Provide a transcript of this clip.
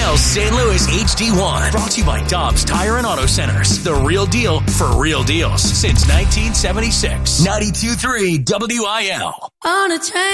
WIL's St. Louis HD1. Brought to you by Dobbs Tire and Auto Centers. The real deal for real deals since 1976. 92.3 WIL. On a train.